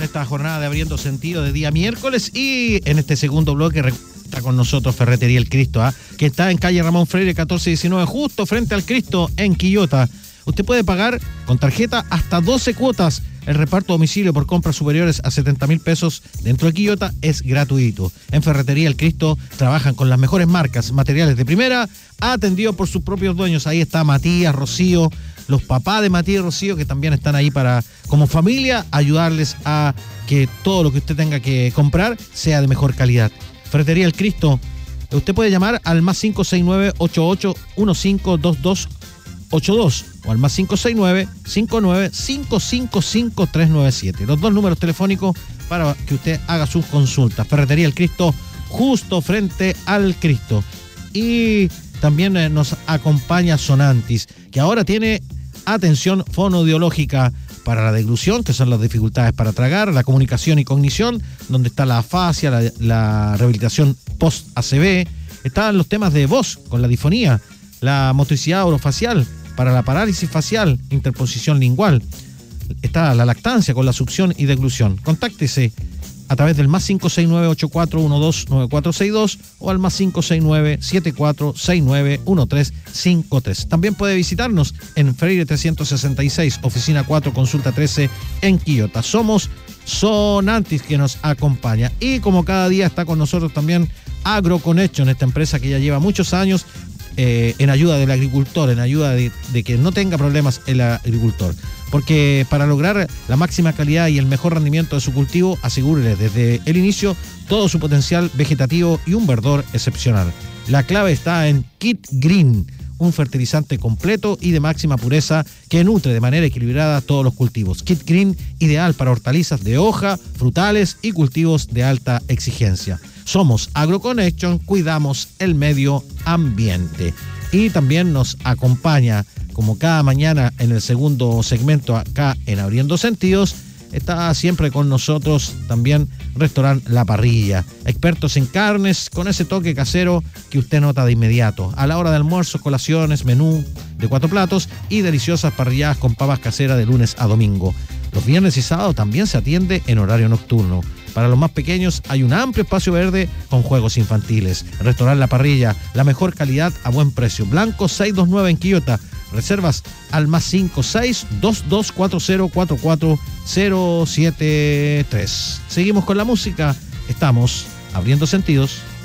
esta jornada de Abriendo Sentido de día miércoles, y en este segundo bloque está con nosotros Ferretería El Cristo, que está en calle Ramón Freire 1419, justo frente al Cristo en Quillota. Usted puede pagar con tarjeta hasta 12 cuotas. El reparto a domicilio por compras superiores a 70.000 pesos dentro de Quillota es gratuito. En Ferretería El Cristo trabajan con las mejores marcas, materiales de primera, atendido por sus propios dueños. Ahí está Matías, Rocío, los papás de Matías y Rocío, que también están ahí para, como familia, ayudarles a que todo lo que usted tenga que comprar sea de mejor calidad. Ferretería El Cristo, usted puede llamar al más 569-8815-2282 o al más 569-59-555-397. Los dos números telefónicos para que usted haga sus consultas. Ferretería El Cristo, justo frente al Cristo. Y también nos acompaña Sonantis, que ahora tiene atención fonoaudiológica para la deglución, que son las dificultades para tragar, la comunicación y cognición, donde está la afasia, la rehabilitación post-ACV, están los temas de voz con la difonía, la motricidad orofacial para la parálisis facial, interposición lingual, está la lactancia con la succión y deglución. Contáctese a través del más 569-8412-9462 o al más 569-7469-1353. También puede visitarnos en Freire 366, oficina 4, consulta 13 en Quillota. Somos Sonantis, que nos acompaña. Y como cada día está con nosotros también AgroConnection, esta empresa que ya lleva muchos años en ayuda del agricultor, en ayuda de que no tenga problemas el agricultor. Porque para lograr la máxima calidad y el mejor rendimiento de su cultivo, asegúrele desde el inicio todo su potencial vegetativo y un verdor excepcional. La clave está en Kit Green, un fertilizante completo y de máxima pureza que nutre de manera equilibrada todos los cultivos. Kit Green, ideal para hortalizas de hoja, frutales y cultivos de alta exigencia. Somos AgroConnection, cuidamos el medio ambiente. Y también nos acompaña, como cada mañana en el segundo segmento acá en Abriendo Sentidos, está siempre con nosotros también Restaurant La Parrilla, expertos en carnes con ese toque casero que usted nota de inmediato. A la hora de almuerzo, colaciones, menú de 4 platos y deliciosas parrilladas con papas caseras de lunes a domingo. Los viernes y sábados también se atiende en horario nocturno. Para los más pequeños hay un amplio espacio verde con juegos infantiles. Restaurant La Parrilla, la mejor calidad a buen precio. Blanco 629 en Quillota. Reservas al más 56-2240-44073. Seguimos con la música. Estamos abriendo sentidos.